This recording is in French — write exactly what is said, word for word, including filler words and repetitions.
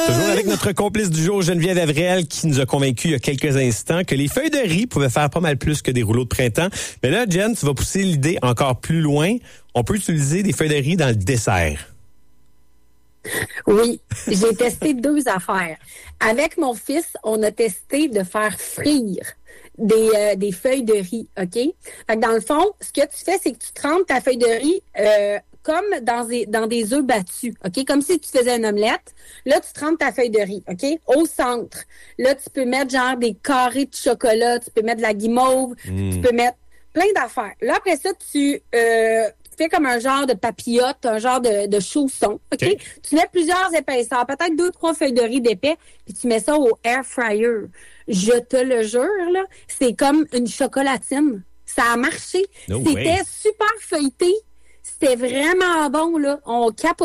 Toujours avec notre complice du jour, Geneviève Avril, qui nous a convaincus il y a quelques instants que les feuilles de riz pouvaient faire pas mal plus que des rouleaux de printemps. Mais là, Jen, tu vas pousser l'idée encore plus loin. On peut utiliser des feuilles de riz dans le dessert. Oui, j'ai testé deux affaires. Avec mon fils, on a testé de faire frire des, euh, des feuilles de riz, OK? Fait que dans le fond, ce que tu fais, c'est que tu trempes ta feuille de riz euh, comme dans des, dans des œufs battus, OK? Comme si tu faisais une omelette. Là, tu trempes ta feuille de riz, OK? Au centre. Là, tu peux mettre genre des carrés de chocolat, tu peux mettre de la guimauve, mmh. tu peux mettre plein d'affaires. Là, après ça, tu... Euh, fais comme un genre de papillote, un genre de, de chausson, OK? okay? Tu mets plusieurs épaisseurs, peut-être deux, trois feuilles de riz d'épais, puis tu mets ça au air fryer. Je te le jure, là, c'est comme une chocolatine. Ça a marché. No C'était way. Super feuilleté. C'était vraiment bon, là. On capote.